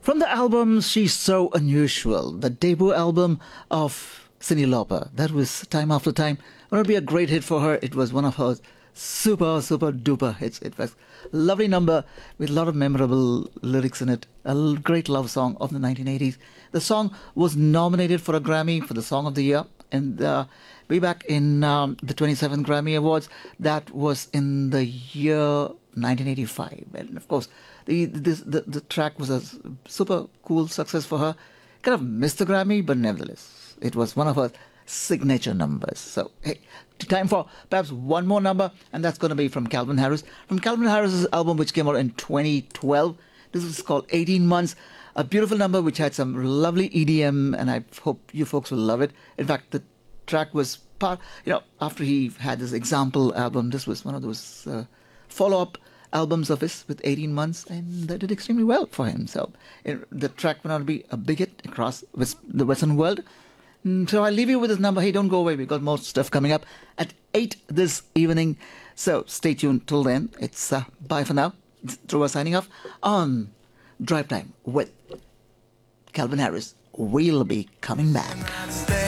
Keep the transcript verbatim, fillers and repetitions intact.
From the album She's So Unusual, the debut album of Cyndi Lauper. That was Time After Time. It would be a great hit for her. It was one of her super, super duper hits. It was a lovely number with a lot of memorable lyrics in it. A l- great love song of the nineteen eighties. The song was nominated for a Grammy for the Song of the Year. And uh, way back in um, the twenty-seventh Grammy Awards, that was in the year nineteen eighty-five. And of course, the, this, the, the track was a super cool success for her. Kind of missed the Grammy, but nevertheless, it was one of her signature numbers. So, hey, time for perhaps one more number, and that's going to be from Calvin Harris. From Calvin Harris's album, which came out in twenty twelve. This was called eighteen months. A beautiful number which had some lovely E D M, and I hope you folks will love it. In fact, the track was part, you know, after he had this Example album, this was one of those uh, follow-up albums of his with eighteen months, and that did extremely well for him. So it, the track went on to be a big hit across west, the Western world. Mm, So I'll leave you with this number. Hey, don't go away. We've got more stuff coming up at eight this evening. So stay tuned till then. It's uh, bye for now. It's Dhruva signing off on Drive Time with Calvin Harris. We'll be coming back.